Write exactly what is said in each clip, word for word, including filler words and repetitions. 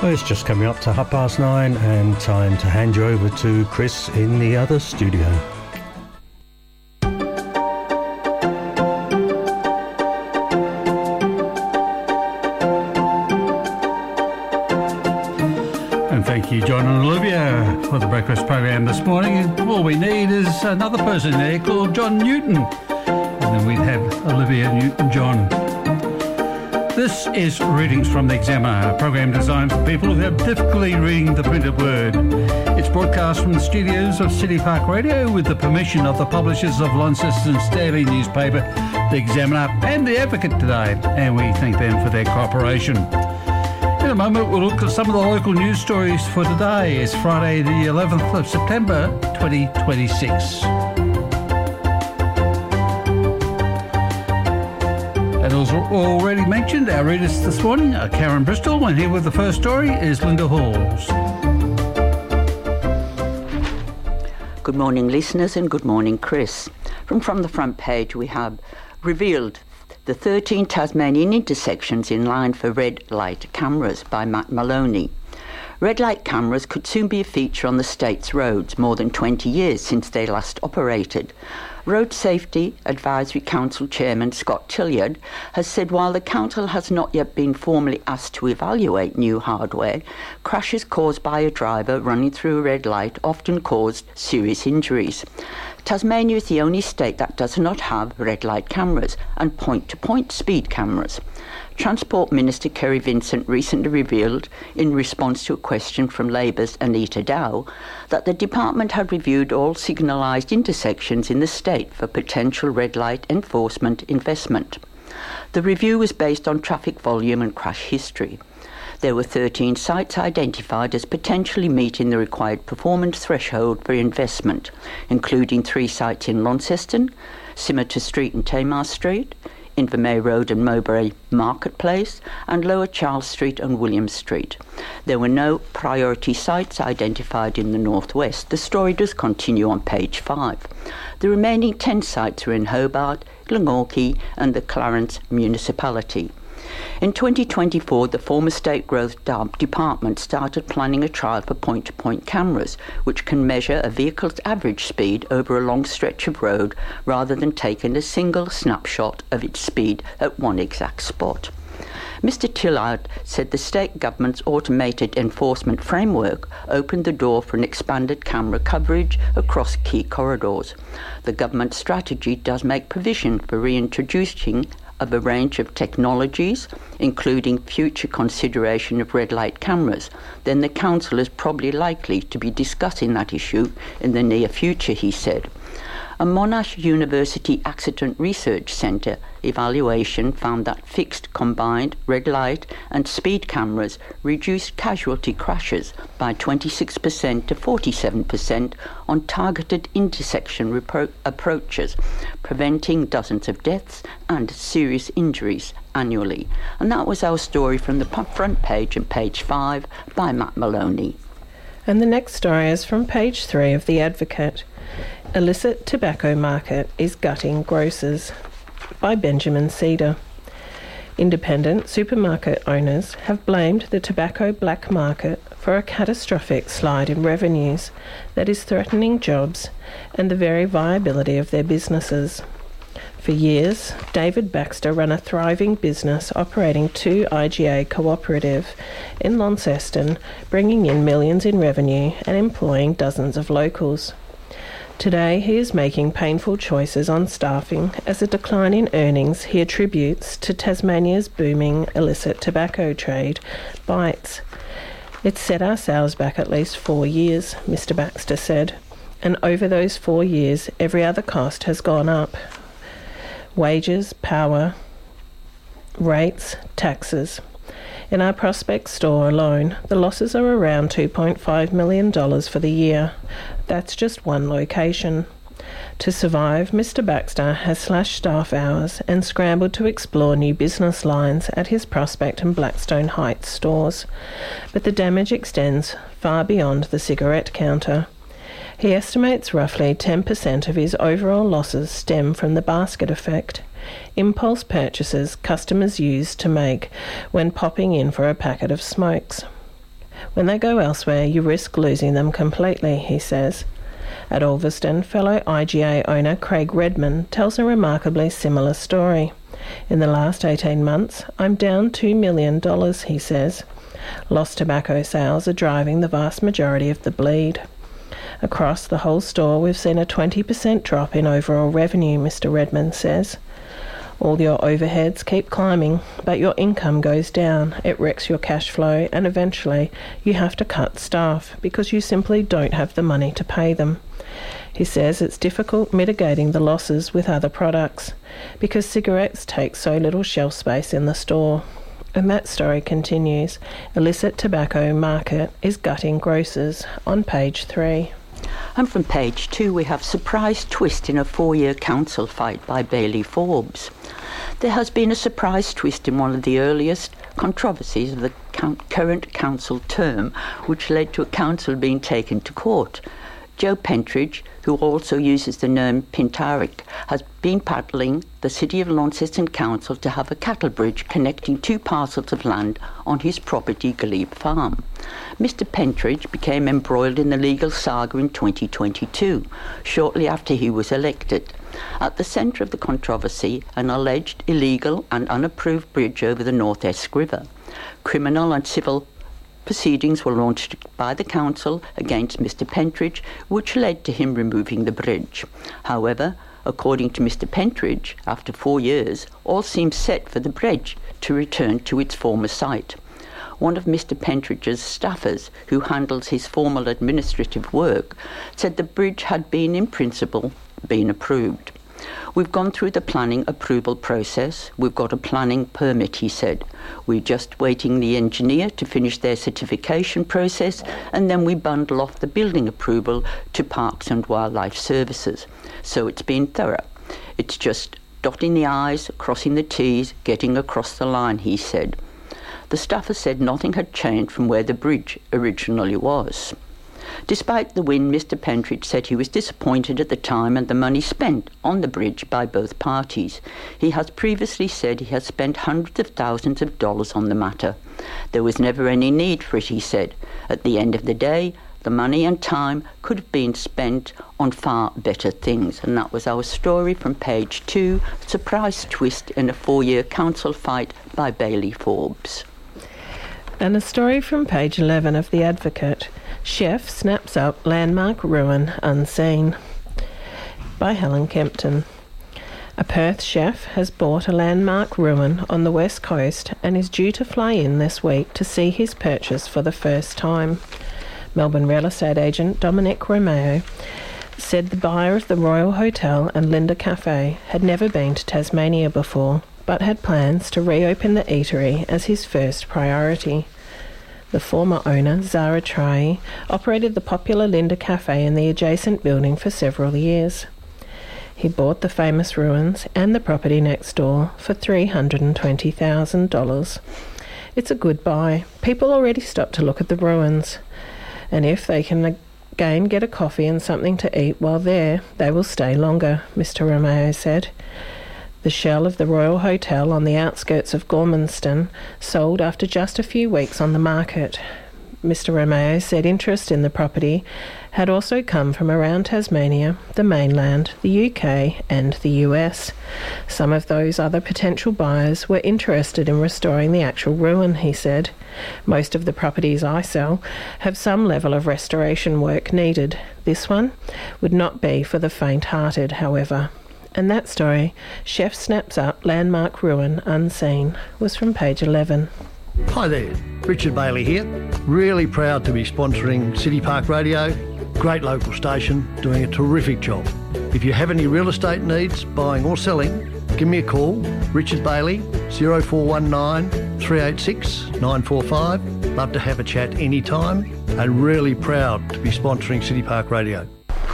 Well, it's just coming up to half past nine and time to hand you over to Chris in the other studio. And thank you, John and Olivia, for the breakfast program this morning. All we need is another person there called John Newton. And then we'd have Olivia Newton-John. This is Readings from the Examiner, a program designed for people who have difficulty reading the printed word. It's broadcast from the studios of City Park Radio with the permission of the publishers of Launceston's daily newspaper, The Examiner, and The Advocate today, and we thank them for their cooperation. In a moment, we'll look at some of the local news stories for today. It's Friday the eleventh of September, twenty twenty-six. As already mentioned, our readers this morning are Karen Bristol, and here with the first story is Linda Halls. Good morning, listeners, and good morning, Chris. From From the Front Page, we have revealed the thirteen Tasmanian intersections in line for red light cameras by Matt Maloney. Red light cameras could soon be a feature on the state's roads, more than twenty years since they last operated. Road Safety Advisory Council Chairman Scott Tilliard has said while the council has not yet been formally asked to evaluate new hardware, crashes caused by a driver running through a red light often caused serious injuries. Tasmania is the only state that does not have red light cameras and point-to-point speed cameras. Transport Minister Kerry Vincent recently revealed, in response to a question from Labour's Anita Dow, that the department had reviewed all signalised intersections in the state for potential red light enforcement investment. The review was based on traffic volume and crash history. There were thirteen sites identified as potentially meeting the required performance threshold for investment, including three sites in Launceston, Symmeter Street and Tamar Street, Invermay Road and Mowbray Marketplace, and Lower Charles Street and William Street. There were no priority sites identified in the northwest. The story does continue on page five. The remaining ten sites are in Hobart, Glenorchy and the Clarence municipality. In twenty twenty-four, the former State Growth Department started planning a trial for point-to-point cameras, which can measure a vehicle's average speed over a long stretch of road rather than taking a single snapshot of its speed at one exact spot. Mister Tillard said the state government's automated enforcement framework opened the door for an expanded camera coverage across key corridors. The government strategy does make provision for reintroducing of a range of technologies, including future consideration of red light cameras, then the council is probably likely to be discussing that issue in the near future, he said. A Monash University Accident Research Centre evaluation found that fixed combined red light and speed cameras reduced casualty crashes by twenty-six percent to forty-seven percent on targeted intersection repro- approaches, preventing dozens of deaths and serious injuries annually. And that was our story from the front page and page five by Matt Maloney. And the next story is from page three of The Advocate. Illicit tobacco market is gutting grocers by Benjamin Cedar. Independent supermarket owners have blamed the tobacco black market for a catastrophic slide in revenues that is threatening jobs and the very viability of their businesses. For years, David Baxter ran a thriving business operating two I G A cooperative in Launceston, bringing in millions in revenue and employing dozens of locals. Today, he is making painful choices on staffing as a decline in earnings he attributes to Tasmania's booming illicit tobacco trade bites. It's set our sales back at least four years, Mister Baxter said, and over those four years, every other cost has gone up. Wages, power, rates, taxes. In our Prospect store alone, the losses are around two point five million dollars for the year. That's just one location. To survive, Mister Baxter has slashed staff hours and scrambled to explore new business lines at his Prospect and Blackstone Heights stores. But the damage extends far beyond the cigarette counter. He estimates roughly ten percent of his overall losses stem from the basket effect, impulse purchases customers use to make when popping in for a packet of smokes. When they go elsewhere, you risk losing them completely, he says. At Ulverston, fellow I G A owner Craig Redman tells a remarkably similar story. In the last eighteen months, I'm down two million dollars, he says. Lost tobacco sales are driving the vast majority of the bleed. Across the whole store, we've seen a twenty percent drop in overall revenue, Mister Redman says. All your overheads keep climbing, but your income goes down. It wrecks your cash flow, and eventually you have to cut staff because you simply don't have the money to pay them. He says it's difficult mitigating the losses with other products because cigarettes take so little shelf space in the store. And that story continues. Illicit tobacco market is gutting grocers on page three. And from page two we have surprise twist in a four-year council fight by Bailey Forbes. There has been a surprise twist in one of the earliest controversies of the current council term, which led to a council being taken to court. Joe Pentridge, who also uses the name Pintaric, has been paddling the City of Launceston Council to have a cattle bridge connecting two parcels of land on his property, Glebe Farm. Mister Pentridge became embroiled in the legal saga in twenty twenty-two, shortly after he was elected. At the centre of the controversy, an alleged illegal and unapproved bridge over the North Esk River. Criminal and civil proceedings were launched by the council against Mister Pentridge, which led to him removing the bridge. However, according to Mister Pentridge, after four years, all seems set for the bridge to return to its former site. One of Mister Pentridge's staffers, who handles his formal administrative work, said the bridge had been, in principle, been approved. We've gone through the planning approval process. We've got a planning permit, he said. We're just waiting the engineer to finish their certification process, and then we bundle off the building approval to Parks and Wildlife Services. So it's been thorough. It's just dotting the I's, crossing the T's, getting across the line, he said. The staffer said nothing had changed from where the bridge originally was. Despite the win, Mister Pentridge said he was disappointed at the time and the money spent on the bridge by both parties. He has previously said he has spent hundreds of thousands of dollars on the matter. There was never any need for it, he said. At the end of the day, the money and time could have been spent on far better things. And that was our story from page two, surprise twist in a four-year council fight by Bailey Forbes. And a story from page eleven of The Advocate. Chef snaps up landmark ruin unseen, by Helen Kempton. A Perth chef has bought a landmark ruin on the west coast and is due to fly in this week to see his purchase for the first time. Melbourne real estate agent Dominic Romeo said the buyer of the Royal Hotel and Linda Cafe had never been to Tasmania before, but had plans to reopen the eatery as his first priority. The former owner, Zara Trai, operated the popular Linda Cafe in the adjacent building for several years. He bought the famous ruins and the property next door for three hundred twenty thousand dollars. It's a good buy. People already stop to look at the ruins, and if they can again get a coffee and something to eat while there, they will stay longer, Mister Romeo said. The shell of the Royal Hotel on the outskirts of Gormanston sold after just a few weeks on the market. Mister Romeo said interest in the property had also come from around Tasmania, the mainland, the U K and the U S. Some of those other potential buyers were interested in restoring the actual ruin, he said. Most of the properties I sell have some level of restoration work needed. This one would not be for the faint-hearted, however. And that story, Chef Snaps Up Landmark Ruin Unseen, was from page eleven. Hi there, Richard Bailey here. Really proud to be sponsoring City Park Radio. Great local station, doing a terrific job. If you have any real estate needs, buying or selling, give me a call, Richard Bailey, oh four one nine, three eight six, nine four five. Love to have a chat anytime, and really proud to be sponsoring City Park Radio.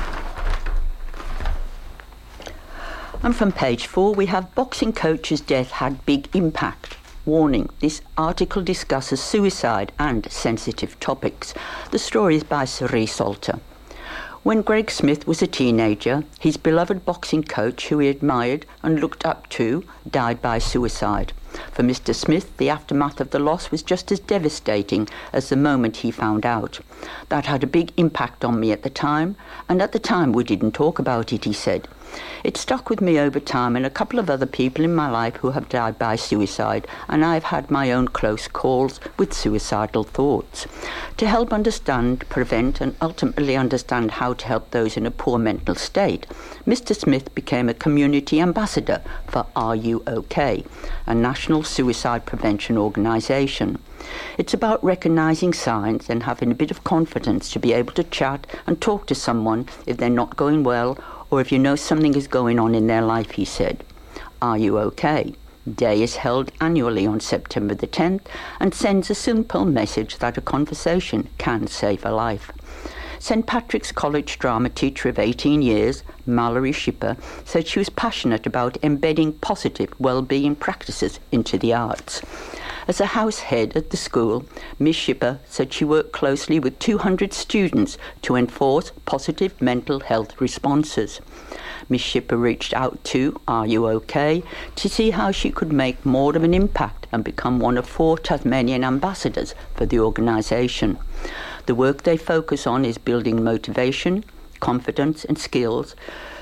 And from page four, we have boxing coach's death had big impact. Warning, this article discusses suicide and sensitive topics. The story is by Cerise Salter. When Greg Smith was a teenager, his beloved boxing coach, who he admired and looked up to, died by suicide. For Mister Smith, the aftermath of the loss was just as devastating as the moment he found out. That had a big impact on me at the time, and at the time we didn't talk about it, he said. It stuck with me over time and a couple of other people in my life who have died by suicide, and I've had my own close calls with suicidal thoughts. To help understand, prevent and ultimately understand how to help those in a poor mental state, Mister Smith became a community ambassador for Are You OK, a national suicide prevention organisation. It's about recognising signs and having a bit of confidence to be able to chat and talk to someone if they're not going well, or if you know something is going on in their life, he said. Are You OK? Day is held annually on September the tenth and sends a simple message that a conversation can save a life. Saint Patrick's College drama teacher of eighteen years, Mallory Shipper, said she was passionate about embedding positive well-being practices into the arts. As a house head at the school, Miss Shipper said she worked closely with two hundred students to enforce positive mental health responses. Miss Shipper reached out to Are You OK to see how she could make more of an impact and become one of four Tasmanian ambassadors for the organisation. The work they focus on is building motivation, confidence and skills,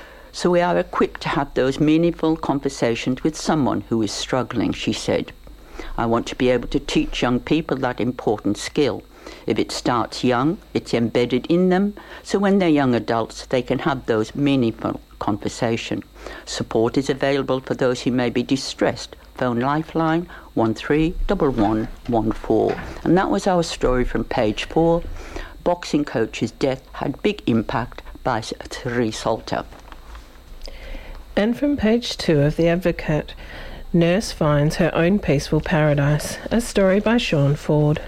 so we are equipped to have those meaningful conversations with someone who is struggling, she said. I want to be able to teach young people that important skill. If it starts young, it's embedded in them, so when they're young adults, they can have those meaningful conversations. Support is available for those who may be distressed. Phone Lifeline one three one one one four. And that was our story from page four. Boxing coach's death had big impact by Therese Salter. And from page two of The Advocate, Nurse finds her own peaceful paradise, a story by Sean Ford.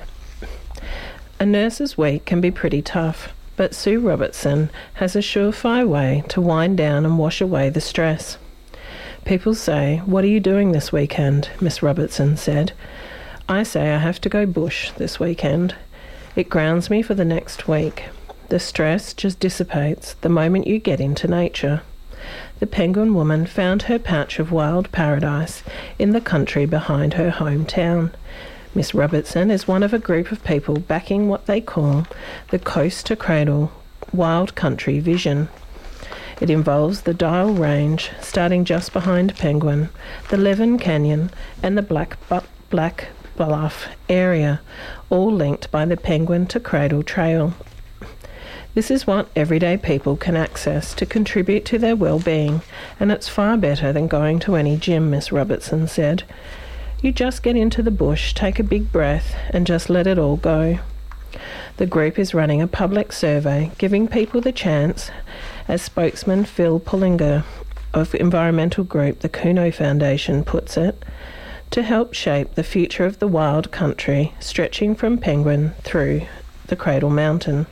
A nurse's week can be pretty tough, but Sue Robertson has a surefire way to wind down and wash away the stress. People say, "What are you doing this weekend?" Miss Robertson said. I say I have to go bush this weekend. It grounds me for the next week. The stress just dissipates the moment you get into nature. The Penguin woman found her patch of wild paradise in the country behind her hometown. Miss Robertson is one of a group of people backing what they call the Coast to Cradle Wild Country Vision. It involves the Dial Range, starting just behind Penguin, the Leven Canyon and the Black, Bu- Black Bluff area, all linked by the Penguin to Cradle Trail. This is what everyday people can access to contribute to their well-being, and it's far better than going to any gym, Miss Robertson said. You just get into the bush, take a big breath, and just let it all go. The group is running a public survey, giving people the chance, as spokesman Phil Pullinger of environmental group the Kuno Foundation puts it, to help shape the future of the wild country stretching from Penguin through the Cradle Mountain.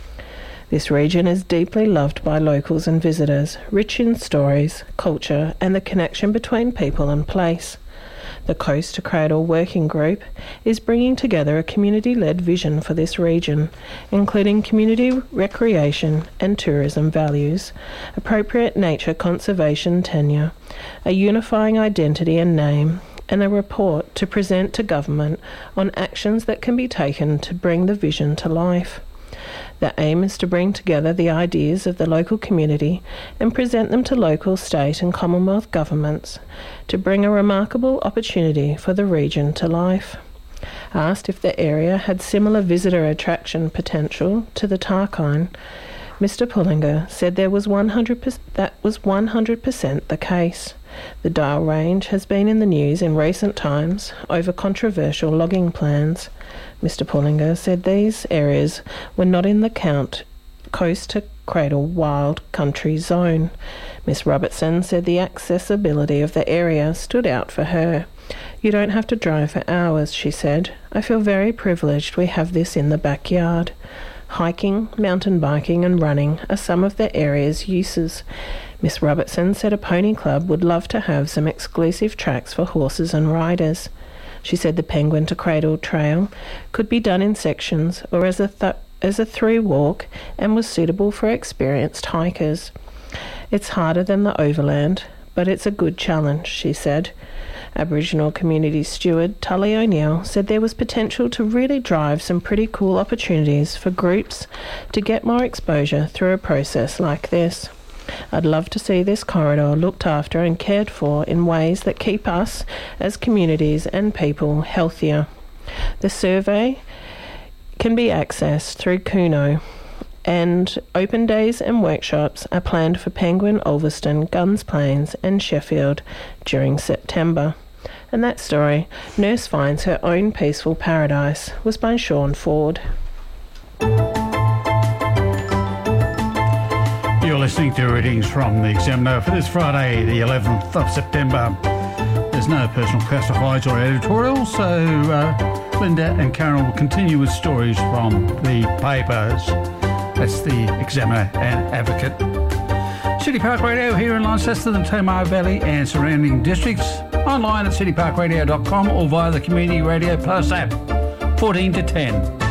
This region is deeply loved by locals and visitors, rich in stories, culture, and the connection between people and place. The Coast to Cradle Working Group is bringing together a community-led vision for this region, including community recreation and tourism values, appropriate nature conservation tenure, a unifying identity and name, and a report to present to government on actions that can be taken to bring the vision to life. The aim is to bring together the ideas of the local community and present them to local, state and Commonwealth governments to bring a remarkable opportunity for the region to life. Asked if the area had similar visitor attraction potential to the Tarkine, Mister Pullinger said there was one hundred percent, that was one hundred percent the case. The Dial Range has been in the news in recent times over controversial logging plans. Mister Pullinger said these areas were not in the count Coast to Cradle Wild Country Zone. Miss Robertson said the accessibility of the area stood out for her. You don't have to drive for hours, she said. I feel very privileged we have this in the backyard. Hiking, mountain biking and running are some of the area's uses. Miss Robertson said a pony club would love to have some exclusive tracks for horses and riders. She said the Penguin to Cradle Trail could be done in sections or as a th- as a through walk and was suitable for experienced hikers. It's harder than the overland, but it's a good challenge, she said. Aboriginal community steward Tully O'Neill said there was potential to really drive some pretty cool opportunities for groups to get more exposure through a process like this. I'd love to see this corridor looked after and cared for in ways that keep us as communities and people healthier. The survey can be accessed through Kuno, and open days and workshops are planned for Penguin, Ulverston, Guns Plains and Sheffield during September. And that story, Nurse Finds Her Own Peaceful Paradise, was by Sean Ford. You're listening to readings from the Examiner for this Friday, the eleventh of September. There's no personal classifieds or editorials, so uh, Linda and Karen will continue with stories from the papers. That's the Examiner and Advocate. City Park Radio here in Launceston, the Tamar Valley and surrounding districts. Online at city park radio dot com or via the Community Radio Plus app. fourteen to ten.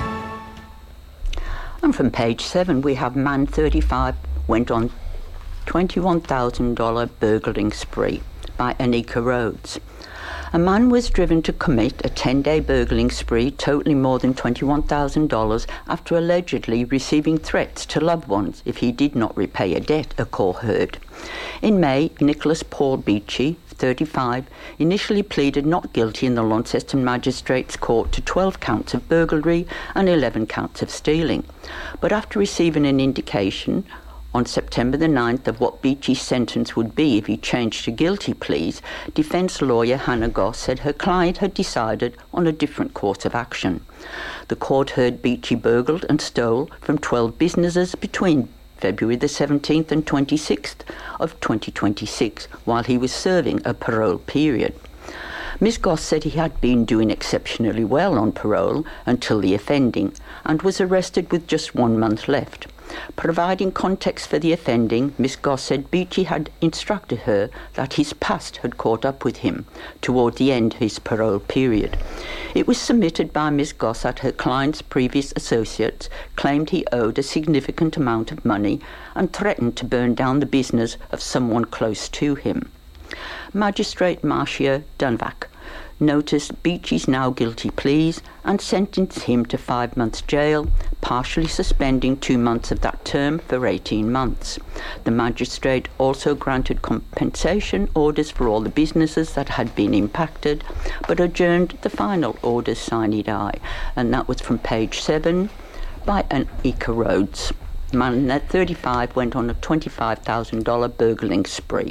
And from page seven, we have man thirty-five went on twenty-one thousand dollars burglaring spree by Anika Rhodes. A man was driven to commit a ten-day burglaring spree totaling more than twenty-one thousand dollars after allegedly receiving threats to loved ones if he did not repay a debt, a court heard. In May, Nicholas Paul Beachy, thirty-five, initially pleaded not guilty in the Launceston Magistrates Court to twelve counts of burglary and eleven counts of stealing. But after receiving an indication on September the ninth of what Beachy's sentence would be if he changed to guilty pleas, defence lawyer Hannah Goss said her client had decided on a different course of action. The court heard Beachy burgled and stole from twelve businesses between February the seventeenth and twenty-sixth of twenty twenty-six while he was serving a parole period. Miss Goss said he had been doing exceptionally well on parole until the offending and was arrested with just one month left. Providing context for the offending, Miss Goss said Beachy had instructed her that his past had caught up with him toward the end of his parole period. It was submitted by Miss Goss that her client's previous associates claimed he owed a significant amount of money and threatened to burn down the business of someone close to him. Magistrate Marcia Dunvac noticed Beachy's now guilty pleas and sentenced him to five months jail, partially suspending two months of that term for eighteen months. The magistrate also granted compensation orders for all the businesses that had been impacted, but adjourned the final orders sine die, and that was from page seven by Anika Rhodes. Man at thirty-five went on a twenty-five thousand dollars burglaring spree.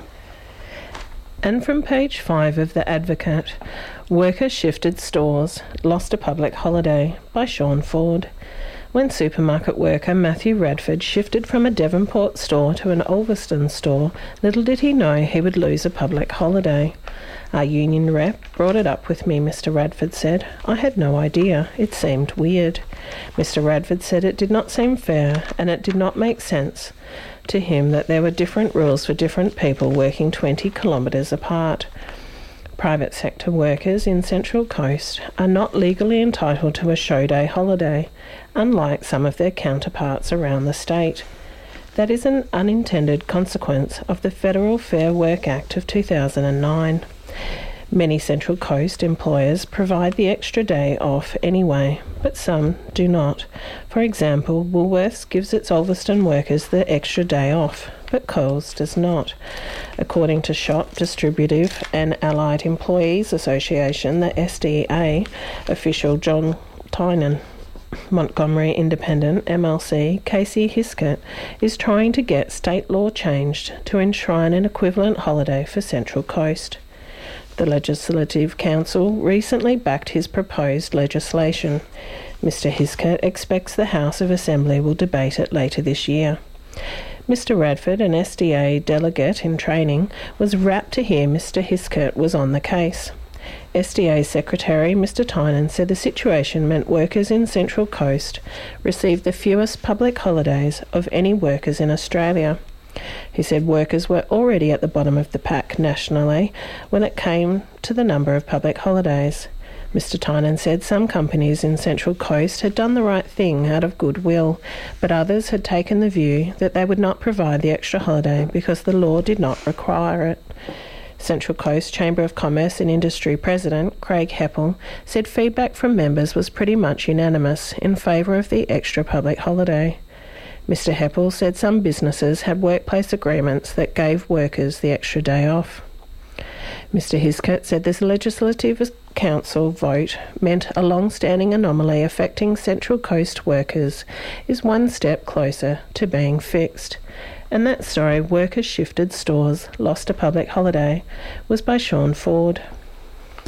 And from page five of The Advocate, Worker Shifted Stores, Lost a Public Holiday by Sean Ford. When supermarket worker Matthew Radford shifted from a Devonport store to an Ulverston store, little did he know he would lose a public holiday. Our union rep brought it up with me, Mister Radford said. I had no idea. It seemed weird. Mister Radford said it did not seem fair and it did not make sense to him that there were different rules for different people working twenty kilometres apart. Private sector workers in Central Coast are not legally entitled to a show day holiday, unlike some of their counterparts around the state. That is an unintended consequence of the Federal Fair Work Act of two thousand nine. Many Central Coast employers provide the extra day off anyway, but some do not. For example, Woolworths gives its Ulverston workers the extra day off, but Coles does not. According to Shop, Distributive and Allied Employees Association, the S D A official John Tynan, Montgomery Independent M L C Casey Hiskett is trying to get state law changed to enshrine an equivalent holiday for Central Coast. The Legislative Council recently backed his proposed legislation. Mister Hiskett expects the House of Assembly will debate it later this year. Mister Radford, an S D A delegate in training, was rapt to hear Mister Hiskett was on the case. S D A Secretary Mister Tynan said the situation meant workers in Central Coast received the fewest public holidays of any workers in Australia. He said workers were already at the bottom of the pack nationally when it came to the number of public holidays. Mister Tynan said some companies in Central Coast had done the right thing out of goodwill, but others had taken the view that they would not provide the extra holiday because the law did not require it. Central Coast Chamber of Commerce and Industry President Craig Heppel said feedback from members was pretty much unanimous in favour of the extra public holiday. Mister Heppel said some businesses had workplace agreements that gave workers the extra day off. Mister Hiskett said this Legislative Council vote meant a long-standing anomaly affecting Central Coast workers is one step closer to being fixed. And that story, Workers Shifted Stores Lost a Public Holiday, was by Sean Ford.